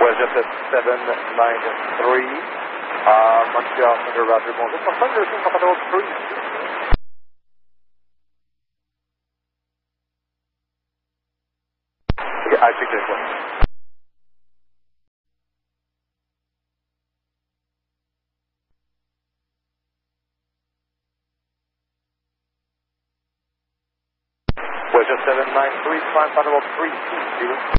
Voyageur 793, Montreal Thunder, Roger, bonjour. Confirm you're receiving Papa 3. Okay, I checked this one. Voyageur 793, climb Papa 320.